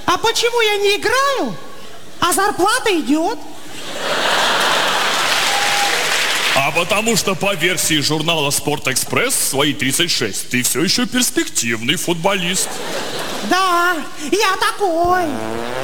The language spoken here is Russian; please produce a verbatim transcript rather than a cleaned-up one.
А почему я не играю, а зарплата идет? А потому что по версии журнала «Спортэкспресс» свои тридцать шесть ты все еще перспективный футболист. Да, я такой.